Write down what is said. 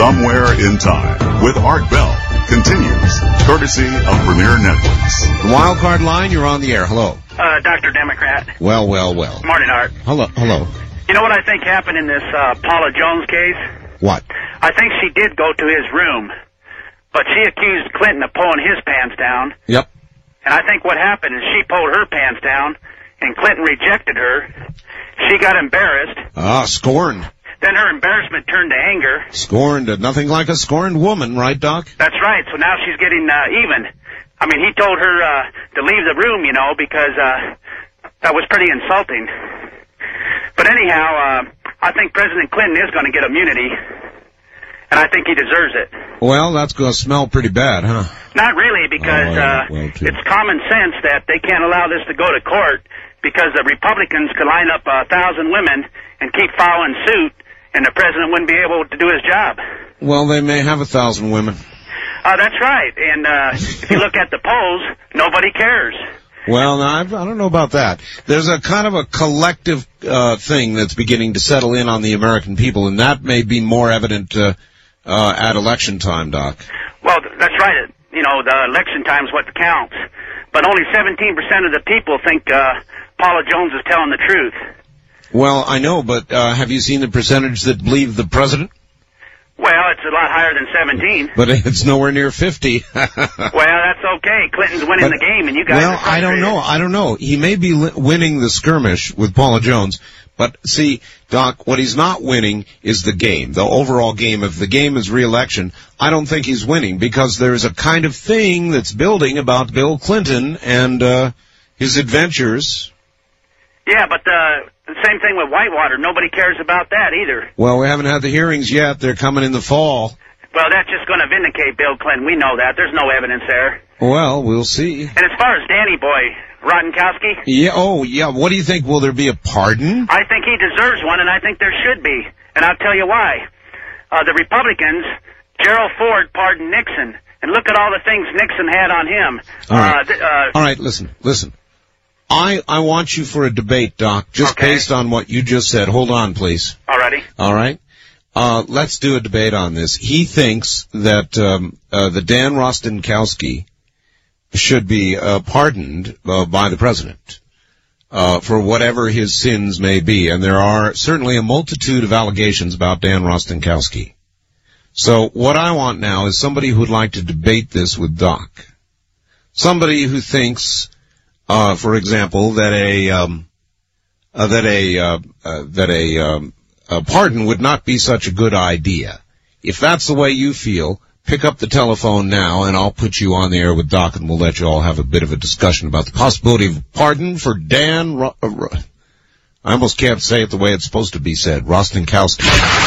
Somewhere in Time with Art Bell continues, courtesy of Premier Networks. The Wild Card Line, you're on the air. Hello. Dr. Democrat. Well. Morning, Art. Hello. You know what I think happened in this Paula Jones case? What? I think she did go to his room, but she accused Clinton of pulling his pants down. Yep. And I think what happened is she pulled her pants down, and Clinton rejected her. She got embarrassed. Scorned. Then her embarrassment turned to anger. Scorned. Nothing like a scorned woman, right, Doc? That's right. So now she's getting even. I mean, he told her to leave the room, because that was pretty insulting. But anyhow, I think President Clinton is going to get immunity, and I think he deserves it. Well, that's going to smell pretty bad, huh? Not really, because it's common sense that they can't allow this to go to court, because the Republicans could line up 1,000 women and keep following suit, and the president wouldn't be able to do his job. Well, they may have 1,000 women. That's right. And if you look at the polls, nobody cares. Well, I don't know about that. There's a kind of a collective thing that's beginning to settle in on the American people, and that may be more evident at election time, Doc. Well, that's right. The election time is what counts. But only 17% of the people think Paula Jones is telling the truth. Well, I know, but have you seen the percentage that believe the president? Well, it's a lot higher than 17. But it's nowhere near 50. Well, that's okay. Clinton's winning the game, and you guys are frustrated. I don't know. He may be winning the skirmish with Paula Jones, but see, Doc, what he's not winning is the game, the overall game. If the game is re-election, I don't think he's winning, because there's a kind of thing that's building about Bill Clinton and his adventures. Yeah, but the same thing with Whitewater. Nobody cares about that either. Well, we haven't had the hearings yet. They're coming in the fall. Well, that's just going to vindicate Bill Clinton. We know that. There's no evidence there. Well, we'll see. And as far as Danny Boy, Rotenkowski? Yeah, what do you think? Will there be a pardon? I think he deserves one, and I think there should be. And I'll tell you why. The Republicans, Gerald Ford pardoned Nixon. And look at all the things Nixon had on him. All right, listen. I want you for a debate, Doc, just based on what you just said. Hold on, please. Alrighty. All right? Let's do a debate on this. He thinks that the Dan Rostenkowski should be pardoned by the president for whatever his sins may be, and there are certainly a multitude of allegations about Dan Rostenkowski. So what I want now is somebody who would like to debate this with Doc. Somebody who thinks, for example, that a pardon would not be such a good idea. If that's the way you feel, pick up the telephone now, and I'll put you on the air with Doc, and we'll let you all have a bit of a discussion about the possibility of pardon for Dan I almost can't say it the way it's supposed to be said, Rostenkowski.